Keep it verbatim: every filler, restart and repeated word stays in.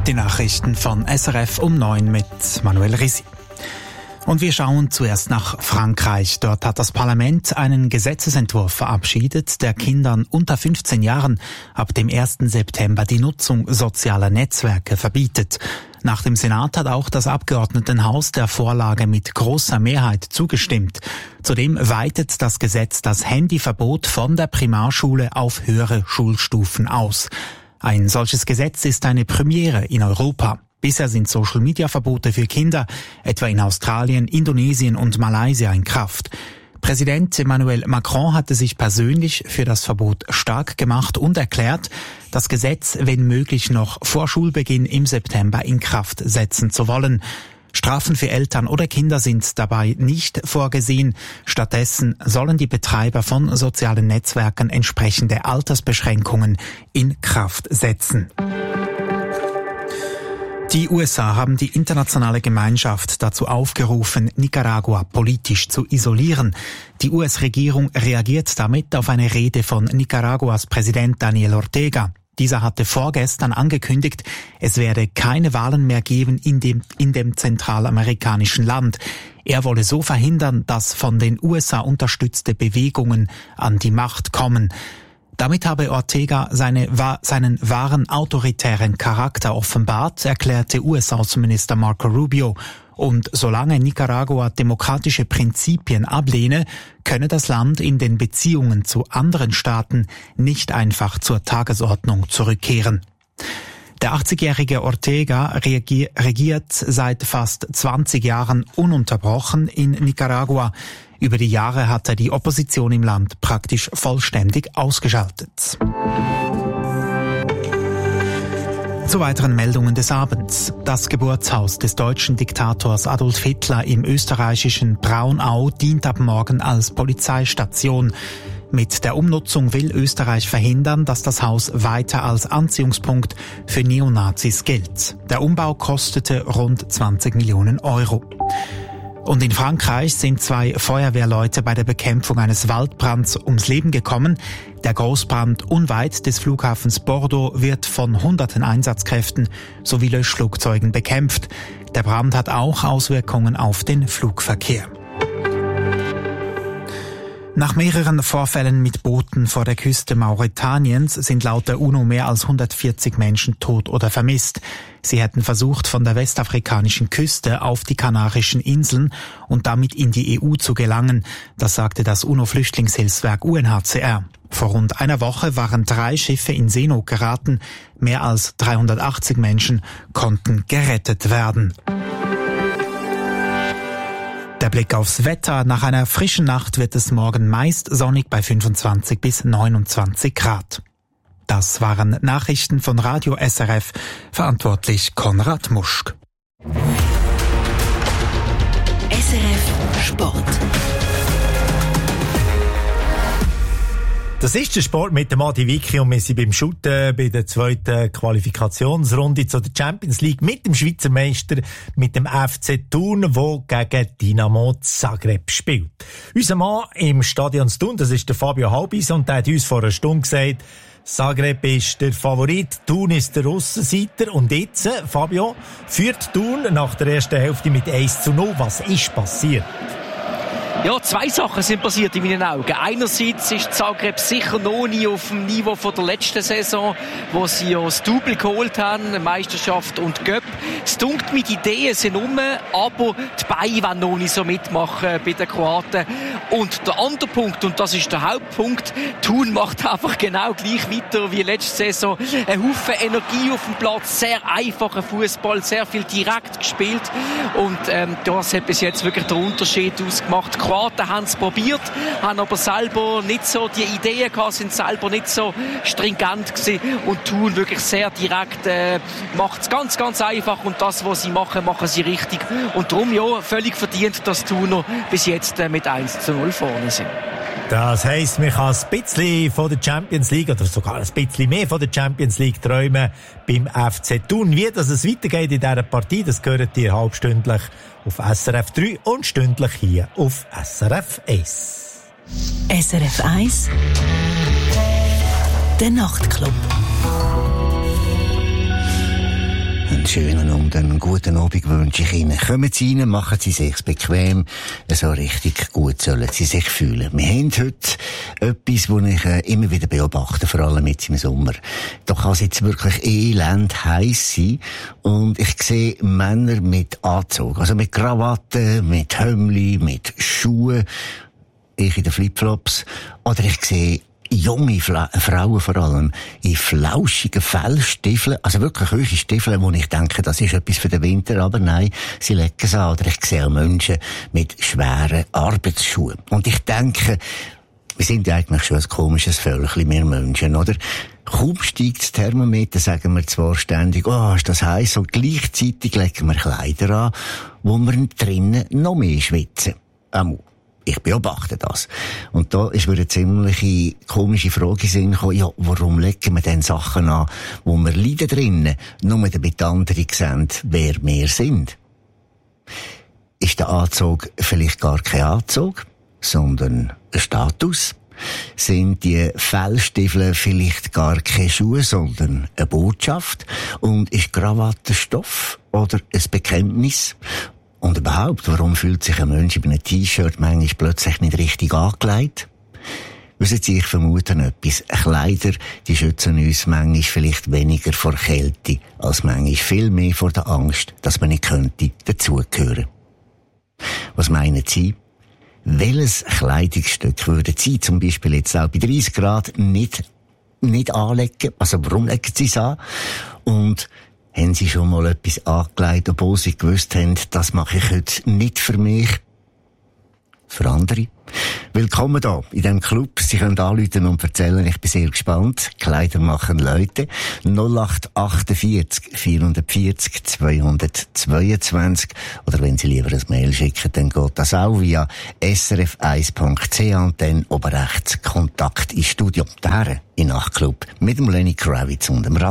Die Nachrichten von S R F um neun mit Manuel Risi. Und wir schauen zuerst nach Frankreich. Dort hat das Parlament einen Gesetzesentwurf verabschiedet, der Kindern unter fünfzehn Jahren ab dem ersten September die Nutzung sozialer Netzwerke verbietet. Nach dem Senat hat auch das Abgeordnetenhaus der Vorlage mit großer Mehrheit zugestimmt. Zudem weitet das Gesetz das Handyverbot von der Primarschule auf höhere Schulstufen aus. Ein solches Gesetz ist eine Premiere in Europa. Bisher sind Social-Media-Verbote für Kinder, etwa in Australien, Indonesien und Malaysia, in Kraft. Präsident Emmanuel Macron hatte sich persönlich für das Verbot stark gemacht und erklärt, das Gesetz, wenn möglich, noch vor Schulbeginn im September in Kraft setzen zu wollen. Strafen für Eltern oder Kinder sind dabei nicht vorgesehen. Stattdessen sollen die Betreiber von sozialen Netzwerken entsprechende Altersbeschränkungen in Kraft setzen. Die U S A haben die internationale Gemeinschaft dazu aufgerufen, Nicaragua politisch zu isolieren. Die U S-Regierung reagiert damit auf eine Rede von Nicaraguas Präsident Daniel Ortega. Dieser hatte vorgestern angekündigt, es werde keine Wahlen mehr geben in dem, in dem zentralamerikanischen Land. Er wolle so verhindern, dass von den U S A unterstützte Bewegungen an die Macht kommen. Damit habe Ortega seine, seinen wahren autoritären Charakter offenbart, erklärte U S-Außenminister Marco Rubio. Und solange Nicaragua demokratische Prinzipien ablehne, könne das Land in den Beziehungen zu anderen Staaten nicht einfach zur Tagesordnung zurückkehren. Der achtzigjährige Ortega regiert seit fast zwanzig Jahren ununterbrochen in Nicaragua. Über die Jahre hat er die Opposition im Land praktisch vollständig ausgeschaltet. Zu weiteren Meldungen des Abends. Das Geburtshaus des deutschen Diktators Adolf Hitler im österreichischen Braunau dient ab morgen als Polizeistation. Mit der Umnutzung will Österreich verhindern, dass das Haus weiter als Anziehungspunkt für Neonazis gilt. Der Umbau kostete rund zwanzig Millionen Euro. Und in Frankreich sind zwei Feuerwehrleute bei der Bekämpfung eines Waldbrands ums Leben gekommen. Der Großbrand unweit des Flughafens Bordeaux wird von hunderten Einsatzkräften sowie Löschflugzeugen bekämpft. Der Brand hat auch Auswirkungen auf den Flugverkehr. Nach mehreren Vorfällen mit Booten vor der Küste Mauretaniens sind laut der UNO mehr als hundertvierzig Menschen tot oder vermisst. Sie hätten versucht, von der westafrikanischen Küste auf die Kanarischen Inseln und damit in die E U zu gelangen. Das sagte das UNO-Flüchtlingshilfswerk U N H C R. Vor rund einer Woche waren drei Schiffe in Seenot geraten. Mehr als dreihundertachtzig Menschen konnten gerettet werden. Der Blick aufs Wetter. Nach einer frischen Nacht wird es morgen meist sonnig bei fünfundzwanzig bis neunundzwanzig Grad. Das waren Nachrichten von Radio S R F, verantwortlich Konrad Muschk. S R F Sport. Das ist der Sport mit dem Adi Vicky und wir sind beim Shooten bei der zweiten Qualifikationsrunde zu der Champions League mit dem Schweizer Meister, mit dem F C Thun, der gegen Dinamo Zagreb spielt. Unser Mann im Stadion Thun, das ist der Fabio Halbis, und der hat uns vor einer Stunde gesagt, Zagreb ist der Favorit, Thun ist der Aussenseiter, und jetzt, Fabio, führt Thun nach der ersten Hälfte mit eins zu null. Was ist passiert? Ja, zwei Sachen sind passiert in meinen Augen. Einerseits ist Zagreb sicher noch nie auf dem Niveau von der letzten Saison, wo sie ja das Double geholt haben, Meisterschaft und Cup. Es dunkt mit Ideen sind rum, aber die Beine wollen noch nicht so mitmachen bei den Kroaten. Und der andere Punkt, und das ist der Hauptpunkt, Thun macht einfach genau gleich weiter wie letzte Saison. Ein Haufen Energie auf dem Platz, sehr einfacher Fußball, sehr viel direkt gespielt. Und ähm, das hat bis jetzt wirklich den Unterschied ausgemacht. Die Kroaten haben es probiert, haben aber selber nicht so die Ideen gehabt, sind selber nicht so stringent gewesen und Thun wirklich sehr direkt, äh, macht es ganz, ganz einfach, und das, was sie machen, machen sie richtig. Und darum, ja, völlig verdient, dass Thuner bis jetzt äh, mit eins zu null vorne sind. Das heisst, man kann ein bisschen von der Champions League oder sogar ein bisschen mehr von der Champions League träumen beim F C Thun. Wie dass es weitergeht in dieser Partie, das gehört ihr halbstündlich auf S R F drei und stündlich hier auf S R F eins. S R F eins Der Nachtclub. And schönen und einen guten Abend wünsche ich Ihnen. Kommen Sie rein, machen Sie sich bequem, so richtig gut sollen Sie sich fühlen. Wir haben heute etwas, das ich äh, immer wieder beobachte, vor allem jetzt im Sommer. Da kann es jetzt wirklich elend heiß sein und ich sehe Männer mit Anzug, also mit Krawatten, mit Hömmli, mit Schuhen, ich in den Flipflops, oder ich sehe junge Fla- Frauen vor allem in flauschigen Fellstiefeln, also wirklich hohe Stiefel, wo ich denke, das ist etwas für den Winter, aber nein, sie legen es an. Oder ich sehe auch Menschen mit schweren Arbeitsschuhen. Und ich denke, wir sind ja eigentlich schon ein komisches Völkchen, wir Menschen, oder? Kaum steigt das Thermometer, sagen wir zwar ständig, oh, ist das heiß, und gleichzeitig legen wir Kleider an, wo wir drinnen noch mehr schwitzen. Ähm, Ich beobachte das. Und da ist mir eine ziemlich komische Frage in Sinn gekommen, ja, warum legen wir denn Sachen an, wo wir leiden drinnen, nur damit andere sehen, wer wir sind? Ist der Anzug vielleicht gar kein Anzug, sondern ein Status? Sind die Fellstiefel vielleicht gar keine Schuhe, sondern eine Botschaft? Und ist Krawatte Stoff oder ein Bekenntnis? Und überhaupt, warum fühlt sich ein Mensch bei einem T-Shirt manchmal plötzlich nicht richtig angelegt? Wissen Sie, ich vermute etwas. Kleider, die schützen uns manchmal vielleicht weniger vor Kälte, als manchmal viel mehr vor der Angst, dass man nicht könnte dazugehören. Was meinen Sie? Welches Kleidungsstück würden Sie zum Beispiel jetzt auch bei dreißig Grad nicht, nicht anlegen? Also warum legen Sie es an? Und haben Sie schon mal etwas angelegt, obwohl Sie gewusst haben, das mache ich heute nicht für mich, für andere? Willkommen da in diesem Club. Sie können anrufen und erzählen, ich bin sehr gespannt. Kleider machen Leute. null acht achtundvierzig vierhundertvierzig zweihundertzweiundzwanzig. Oder wenn Sie lieber ein Mail schicken, dann geht das auch via s r f eins punkt c h und dann oben rechts Kontakt ins Studio. Der in Nachtclub mit dem Lenny Kravitz und dem